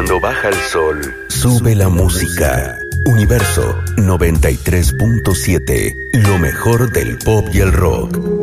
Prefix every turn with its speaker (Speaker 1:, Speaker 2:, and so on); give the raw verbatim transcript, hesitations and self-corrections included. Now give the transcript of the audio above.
Speaker 1: Cuando baja el sol, sube la música. Universo noventa y tres punto siete. Lo mejor del pop y el rock.